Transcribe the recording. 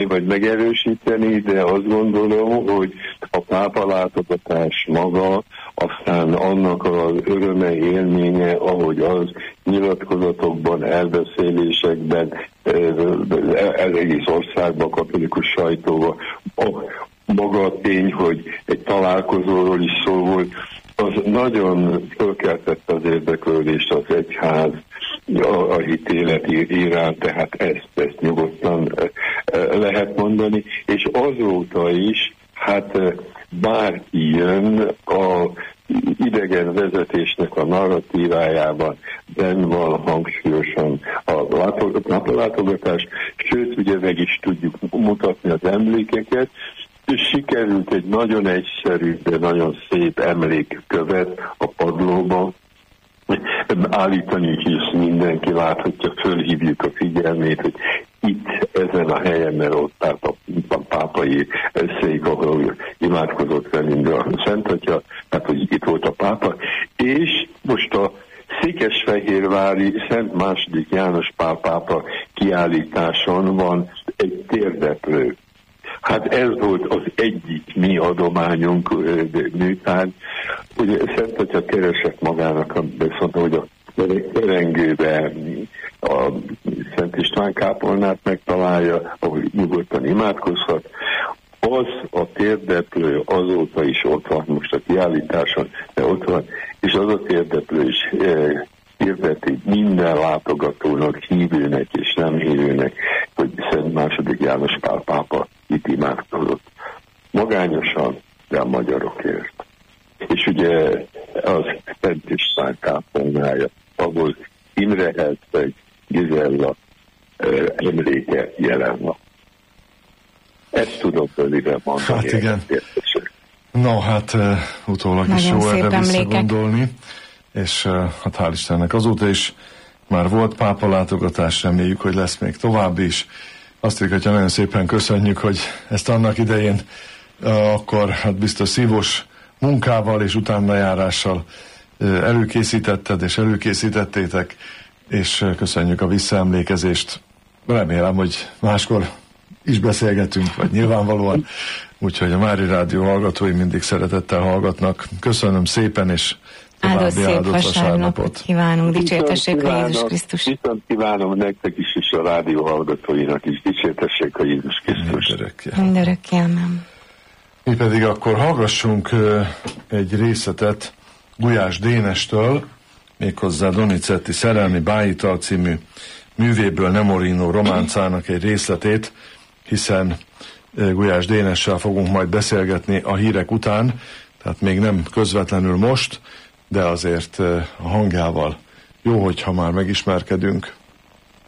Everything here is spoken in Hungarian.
vagy megerősíteni, de azt gondolom, hogy a pápa látogatás maga, aztán annak az öröme, élménye, ahogy az nyilatkozatokban, elbeszélésekben, egész országban, katolikus sajtóban, maga a tény, hogy egy találkozóról is szó volt, az nagyon fölkeltette az érdeklődést az egyház a hitélet iránt, tehát ezt nyugodtan lehet mondani, és azóta is, hát bárki jön a idegen vezetésnek a narratívájában, benn van hangsúlyosan a látogatás, sőt, ugye meg is tudjuk mutatni az emlékeket, és sikerült egy nagyon egyszerű, de nagyon szép emlékkövet a padlóba állítani, hisz mindenki láthatja, fölhívjuk a figyelmét, hogy itt, ezen a helyen, mert ott állt a pápai szék, ahol imádkozott velünk a Szent Atya, tehát hogy itt volt a pápa, és most a Székesfehérvári Szent II. János Pál pápa kiállításon van egy térdeplő. Hát ez volt az egyik mi adományunk, műtárgy. Ugye Szent Atya keresett magának, azt mondta, hogy a kerengőbe a Szent István kápolnát megtalálja, ahol nyugodtan imádkozhat. Az a térdeplő azóta is ott van, most a kiállításon, de ott van, és az a térdeplő is hirdeti minden látogatónak, hívőnek és nem hívőnek, hogy Szent II. János Pál pápa itt imádkozott. Magányosan, de a magyarokért. És ugye az Szent István kápolnája, ahol Imre Herceg Gizella emléke jelen van. Ezt tudom röviden mondani. Hát igen. No, hát utólag is jó erre visszagondolni, és hát hál' Istennek azóta is már volt pápa látogatás, reméljük, hogy lesz még további is. Azt hogy nagyon szépen köszönjük, hogy ezt annak idején akkor hát biztos szívós munkával és utánajárással előkészítetted és előkészítettétek, és köszönjük a visszaemlékezést. Remélem, hogy máskor is beszélgetünk, vagy nyilvánvalóan, úgyhogy a Mári Rádió hallgatói mindig szeretettel hallgatnak. Köszönöm szépen, és áldott szép vasárnapot kívánunk, dicsértessék a Jézus Krisztus. Viszont kívánom nektek is, és a rádió hallgatóinak is, dicsértessék a Jézus Krisztus. Mindörökké, amen. Mi pedig akkor hallgassunk egy részletet Gulyás Dénestől, méghozzá Donizetti Szerelmi Bájital című művéből, Nemorino románcának egy részletét, hiszen Gulyás Dénessel fogunk majd beszélgetni a hírek után, tehát még nem közvetlenül most, de azért a hangjával jó, hogyha már megismerkedünk.